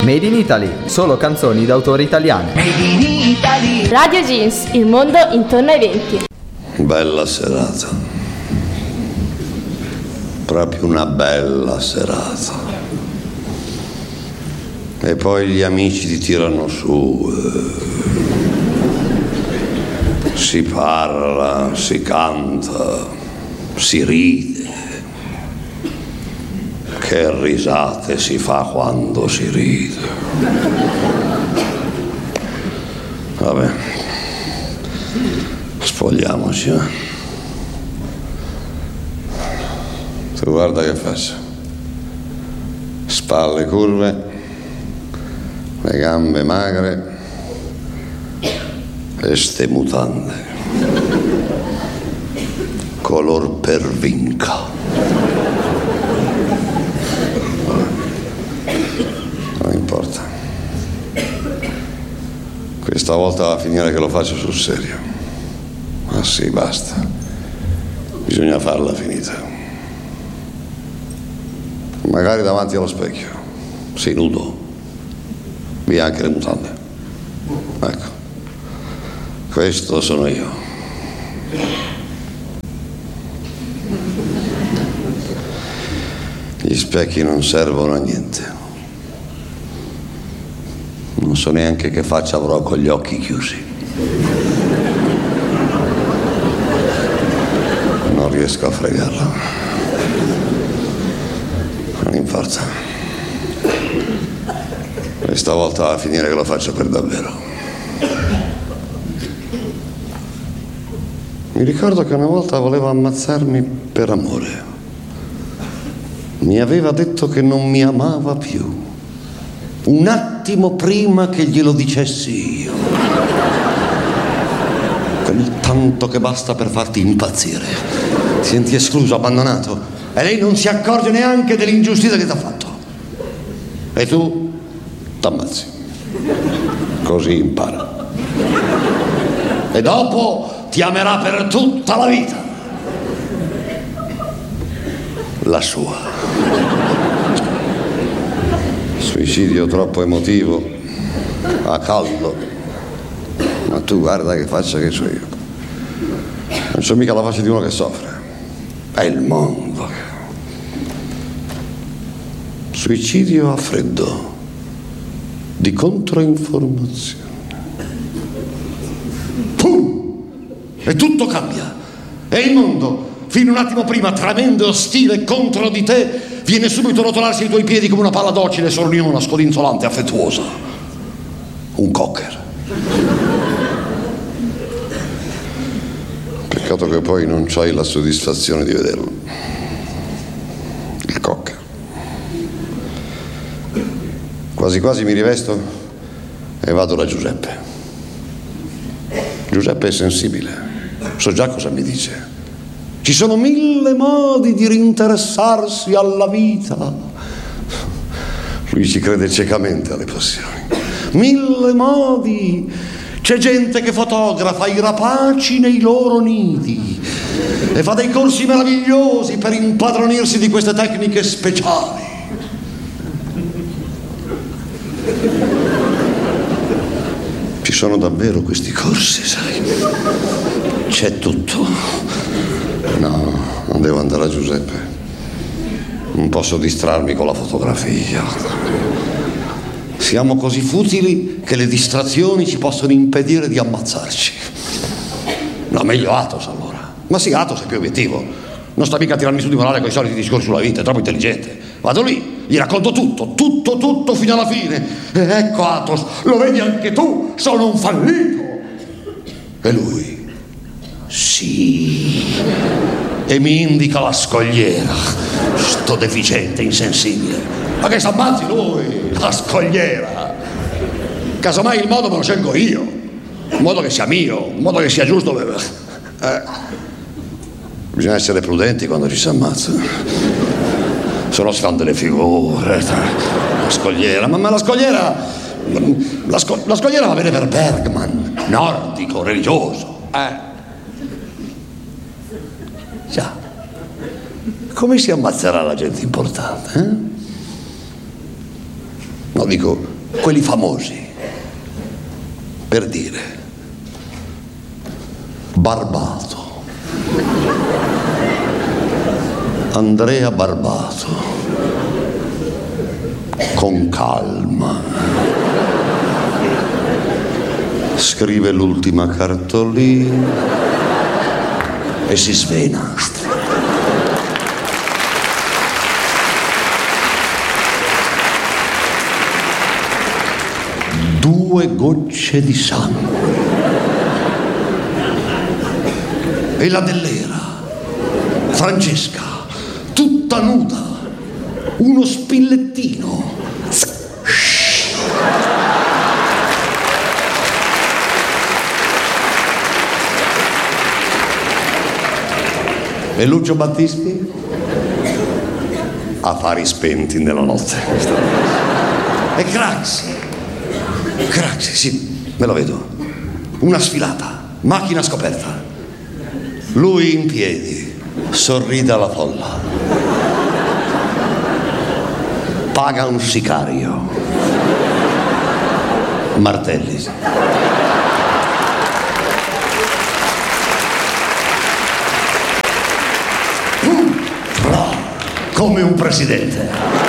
Made in Italy, solo canzoni d'autore italiane. Made in Italy. Radio Jeans, il mondo intorno ai venti. Bella serata. Proprio una bella serata. E poi gli amici ti tirano su. Si parla, si canta, si ride. Che risate si fa quando si ride. Vabbè, spogliamoci. Tu guarda che faccio. Spalle curve, le gambe magre e ste mutande. Color per vinca. Non importa. Questa volta va a finire che lo faccio sul serio. Ma sì, basta. Bisogna farla finita. Magari davanti allo specchio. Sì, nudo. Via anche le mutande. Ecco. Questo sono io. Gli specchi non servono a niente. Non so neanche che faccia avrò con gli occhi chiusi. Non riesco a fregarlo. Non importa. Questa volta va a finire che lo faccio per davvero. Mi ricordo che una volta voleva ammazzarmi per amore. Mi aveva detto che non mi amava più. Un attimo prima che glielo dicessi io. Quel tanto che basta per farti impazzire. Ti senti escluso, abbandonato. E lei non si accorge neanche dell'ingiustizia che ti ha fatto. E tu t'ammazzi. Così impara. E dopo ti amerà per tutta la vita. La sua. Suicidio troppo emotivo, a caldo. Ma tu guarda che faccia che so io. Non c'ho mica la faccia di uno che soffre. È il mondo. Suicidio a freddo, di controinformazione. Pum! E tutto cambia. E il mondo, fino un attimo prima tremendo e ostile contro di te, viene subito a rotolarsi ai tuoi piedi come una palla docile, sorniona, scodinzolante, affettuosa. Un cocker. Peccato che poi non c'hai la soddisfazione di vederlo. Il cocker. Quasi quasi mi rivesto e vado da Giuseppe. Giuseppe è sensibile. So già cosa mi dice. Ci sono 1000 modi di rinteressarsi alla vita. Lui ci crede ciecamente alle passioni. 1000 modi. C'è gente che fotografa i rapaci nei loro nidi e fa dei corsi meravigliosi per impadronirsi di queste tecniche speciali. Ci sono davvero questi corsi, sai? C'è tutto. No, non devo andare a Giuseppe. Non posso distrarmi con la fotografia. Siamo così futili che le distrazioni ci possono impedire di ammazzarci. No, meglio Athos allora. Ma sì, Athos è più obiettivo. Non sta mica a tirarmi su di morale con i soliti discorsi sulla vita, è troppo intelligente. Vado lì, gli racconto tutto fino alla fine. E ecco Athos, lo vedi anche tu, sono un fallito. E lui? Sì. E mi indica la scogliera. Sto deficiente, insensibile. Ma che s'ammazzi lui, la scogliera. Casomai il modo me lo scelgo io. Un modo che sia mio, un modo che sia giusto. Bisogna essere prudenti quando ci si ammazza. Se no si fanno delle figure. La scogliera, ma la scogliera. La scogliera va bene per Bergman, nordico, religioso. Già. Come si ammazzerà la gente importante? No, dico, quelli famosi. Per dire, Barbato. Andrea Barbato. Con calma. Scrive l'ultima cartolina e si svena. Due gocce di sangue. E la Dell'Era, Francesca, tutta nuda, uno spillettino. E Lucio Battisti? Affari spenti nella notte. E Craxi, sì, me lo vedo. Una sfilata, macchina scoperta. Lui in piedi, sorride alla folla. Paga un sicario. Martelli. Come un presidente.